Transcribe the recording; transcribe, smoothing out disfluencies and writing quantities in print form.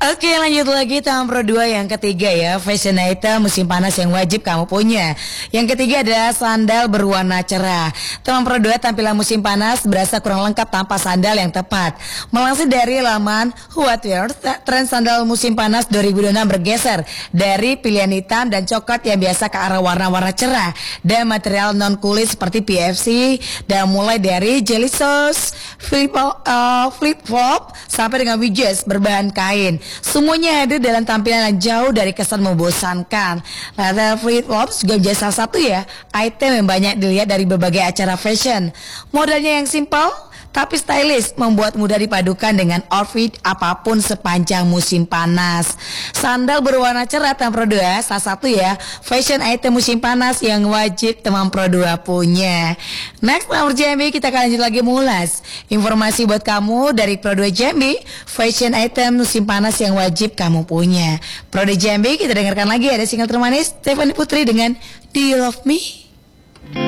Oke, lanjut lagi tahun Pro 2 yang ketiga ya, fashion item musim panas yang wajib kamu punya. Yang ketiga adalah sandal berwarna cerah. Tahun Pro 2 tampilan musim panas berasa kurang lengkap tanpa sandal yang tepat. Melansir dari laman Whatwear, tren sandal musim panas 2026 bergeser dari pilihan hitam dan coklat yang biasa ke arah warna-warna cerah dan material non kulit seperti PFC, dan mulai dari jelly sauce, flip-flop sampai dengan wedges berbahan kain. Semuanya hadir dalam tampilan yang jauh dari kesan membosankan. Leather flip-flops juga menjadi salah satu ya item yang banyak dilihat dari berbagai acara fashion. Modelnya yang simpel tapi stylish, membuat mudah dipadukan dengan outfit apapun sepanjang musim panas. Sandal berwarna cerah tahun Pro 2 salah satu ya fashion item musim panas yang wajib teman Pro 2 punya. Next, nomor JMB kita akan lanjut lagi mengulas informasi buat kamu dari Pro 2 JMB, fashion item musim panas yang wajib kamu punya. Pro 2 JMB, kita dengarkan lagi ada single termanis Stephanie Putri dengan Do You Love Me?